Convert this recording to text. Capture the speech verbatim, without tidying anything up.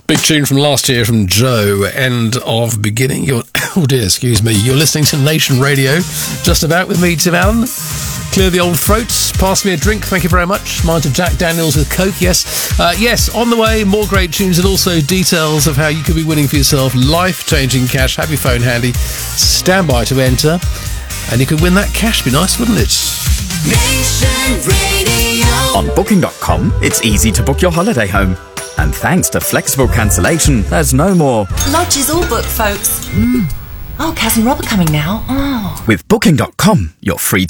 Big tune from last year from Joe, End of Beginning. You're, oh dear, excuse me. You're listening to Nation Radio, just about with me, Tim Allen. Clear the old throats. Pass me a drink, thank you very much. Mine to Jack Daniels with Coke, yes. Uh, yes, on the way, more great tunes and also details of how you could be winning for yourself life-changing cash. Have your phone handy. Stand by to enter. And you could win that cash. Be nice, wouldn't it? Nation Radio. On booking dot com, it's easy to book your holiday home. And thanks to flexible cancellation, there's no more lodge is all booked, folks. Mm. Oh, Kaz and Rob are coming now. Oh. With booking dot com, you're free